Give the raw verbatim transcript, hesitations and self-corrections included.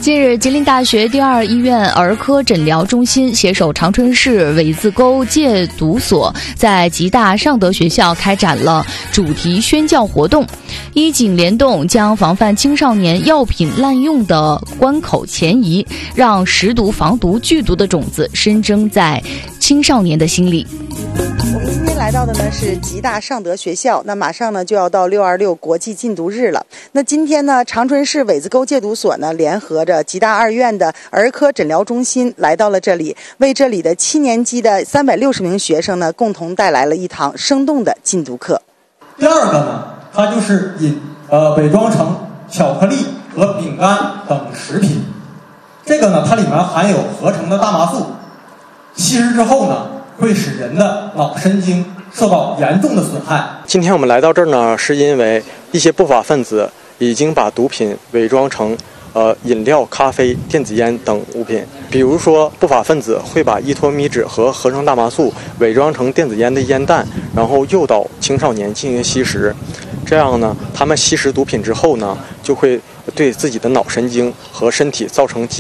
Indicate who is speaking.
Speaker 1: 近日，吉林大学第二医院儿科诊疗中心携手长春市苇字沟戒毒所，在吉大尚德学校开展了主题宣教活动，医警联动，将防范青少年药品滥用的关口前移，让识毒、防毒、剧毒的种子深耕在青少年的心里。
Speaker 2: 我们今天来到的呢是吉大尚德学校，那马上呢就要到六二六国际禁毒日了。那今天呢，长春市苇字沟戒毒所呢联合着吉大二院的儿科诊疗中心来到了这里，为这里的七年级的三百六十名学生呢共同带来了一堂生动的禁毒课。
Speaker 3: 第二个呢，它就是引呃伪装成巧克力和饼干等食品，这个呢它里面含有合成的大麻素，吸食之后呢会使人的脑神经受到严重的损害。
Speaker 4: 今天我们来到这儿呢，是因为一些不法分子已经把毒品伪装成呃饮料、咖啡、电子烟等物品。比如说，不法分子会把依托米酯和合成大麻素伪装成电子烟的烟弹，然后诱导青少年进行吸食。这样呢，他们吸食毒品之后呢，就会对自己的脑神经和身体造成